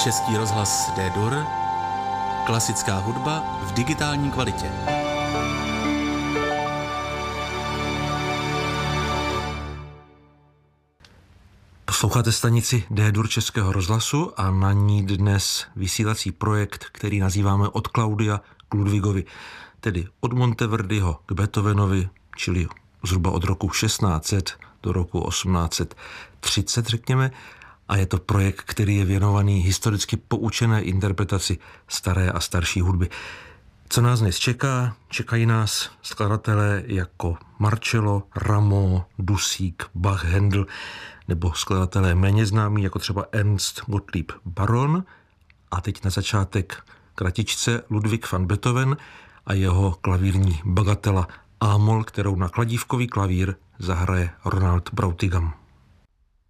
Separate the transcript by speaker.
Speaker 1: Český rozhlas D-Dur, klasická hudba v digitální kvalitě.
Speaker 2: Posloucháte stanici D-Dur Českého rozhlasu a na ní dnes vysílací projekt, který nazýváme Od Claudia k Ludwigovi, tedy od Monteverdiho k Beethovenovi, čili zhruba od roku 1600 do roku 1830, řekněme, a je to projekt, který je věnovaný historicky poučené interpretaci staré a starší hudby. Co nás dnes čeká? Čekají nás skladatelé jako Marcello, Rameau, Dusík, Bach, Händel, nebo skladatelé méně známí, jako třeba Ernst Gottlieb Baron. A teď na začátek kratičce Ludwig van Beethoven a jeho klavírní bagatela A-moll, kterou na kladívkový klavír zahraje Ronald Brautigam.